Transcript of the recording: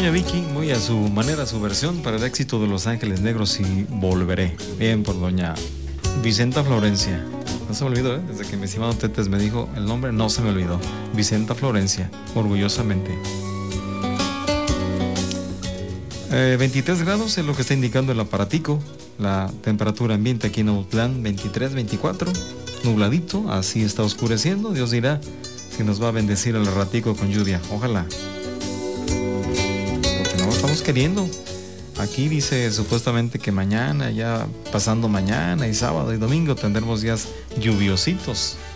doña Vicky, muy a su manera, su versión para el éxito de Los Ángeles Negros y Volveré. Bien por doña Vicenta Florencia. No se me olvidó, desde que mi estimado Tetes me dijo el nombre, no se me olvidó. Vicenta Florencia, orgullosamente. 23 grados es lo que está indicando el aparatico. La temperatura ambiente aquí en Autlán, 23, 24. Nubladito, así está oscureciendo. Dios dirá si nos va a bendecir al ratico con lluvia. Ojalá. Porque no lo estamos queriendo. Aquí dice supuestamente que mañana, ya pasando mañana y sábado y domingo, tendremos días lluviositos.